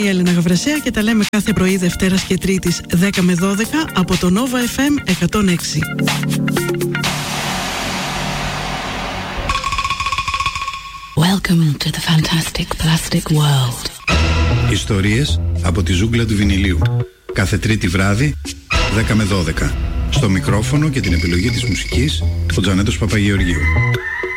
Έλληνα Γαβρασέα και τα λέμε κάθε πρωί Δευτέρας και Τρίτης 10 με 12 από το Nova FM 106. Welcome to the fantastic plastic world. Ιστορίες από τη ζούγκλα του βινιλίου. Κάθε Τρίτη βράδυ 10 με 12. Στο μικρόφωνο και την επιλογή της μουσικής ο Τζανέτος Παπαγεωργίου.